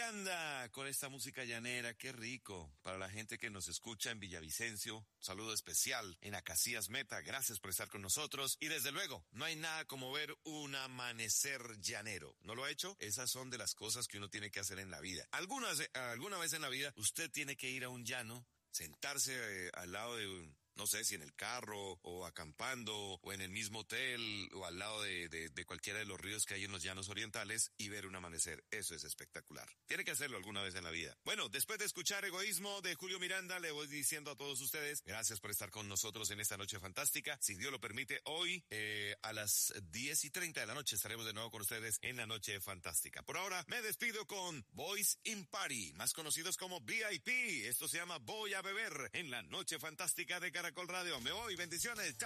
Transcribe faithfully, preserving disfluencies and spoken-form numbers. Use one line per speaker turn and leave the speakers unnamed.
Miranda con esta música llanera, qué rico. Para la gente que nos escucha en Villavicencio, saludo especial en Acacías Meta, gracias por estar con nosotros. Y desde luego, no hay nada como ver un amanecer llanero. ¿No lo ha hecho? Esas son de las cosas que uno tiene que hacer en la vida. Algunas, alguna vez en la vida usted tiene que ir a un llano, sentarse eh, al lado de un... no sé si en el carro o acampando o en el mismo hotel o al lado de, de, de cualquiera de los ríos que hay en los llanos orientales y ver un amanecer. Eso es espectacular. Tiene que hacerlo alguna vez en la vida. Bueno, después de escuchar Egoísmo de Julio Miranda, le voy diciendo a todos ustedes, gracias por estar con nosotros en esta noche fantástica. Si Dios lo permite, hoy eh, a las diez y treinta de la noche estaremos de nuevo con ustedes en la noche fantástica. Por ahora me despido con Boys in Party, más conocidos como V I P. Esto se llama Voy a Beber en la noche fantástica de Caracol Radio. Me voy, bendiciones, chao.